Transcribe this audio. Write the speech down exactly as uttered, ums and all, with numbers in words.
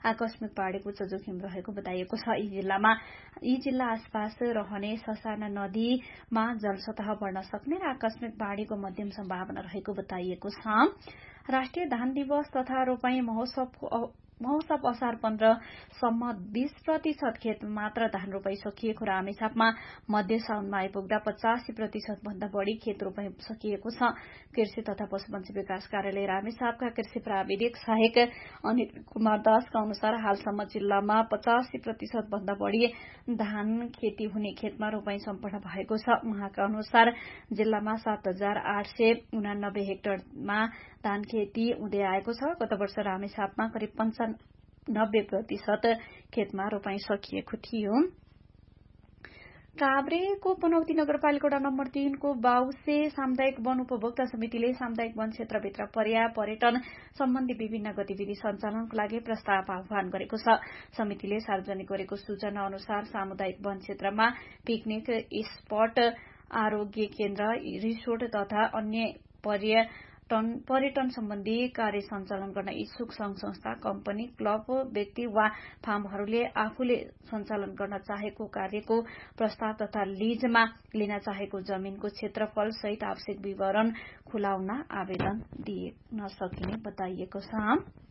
आकस्मिक बाढीको उच्च जोखिम रहेको बताइएको छ। यी जिल्लामा यी जिल्ला आसपास रहने ससाना नदीमा जलसतह बढ्न सक्ने र आकस्मिक बाढीको मध्यम सम्भावना रहेको बताइएको छ। राष्ट्रिय धान दिवस तथा रोपाई महोत्सव महोत्सव असार पन्ध्रसम्म बीस प्रतिशत खेतमा मात्र धान रोपाई सकिएको र रामेछापमा मध्य साउनमा आइपुग्दा पचासी प्रतिशत भन्दा बढ़ी खेत रोपाई सकिएको छ। कृषि तथा पशुपन्छी विकास कार्यालय रामेछापका कृषि प्राविधिक सहायक अनिल कुमार दासका अनुसार हालसम्म जिल्लामा पचासी प्रतिशत भन्दा बढ़ी धान खेती हुने खेतमा रोपाई सम्पन्न भएको छ। उहाँका अनुसार जिल्लामा सात हजार आठ सय उनानब्बे हेक्टरमा धान खेती हुँदै आएको छ। गत वर्ष रामेछापमा करिब पञ्चानब्बे प्रतिशत खेतमा रोपाई सकिएको थियो। काभ्रेको पनौती नगरपालिका नम्बर तीनको बाउसे सामुदायिक वन उपभोक्ता समितिले सामुदायिक वन क्षेत्रभित्र पर्या पर्यटन सम्बन्धी विभिन्न गतिविधि सञ्चालनको लागि प्रस्ताव आह्वान गरेको छ। समितिले सार्वजनिक गरेको सूचना अनुसार सामुदायिक वन क्षेत्रमा पिकनिक स्पट, आरोग्य केन्द्र, रिसोर्ट तथा अन्य पर्यटन पर्यटन सम्बन्धी कार्य सञ्चालन गर्न इच्छुक संघ संस्था, कम्पनी, क्लब, व्यक्ति वा फार्महरूले आफूले सञ्चालन गर्न चाहेको कार्यको प्रस्ताव तथा लीजमा लिन चाहेको जमीनको क्षेत्रफल सहित आवश्यक विवरण खुलाउन आवेदन दिन सकिने बताइएको छ।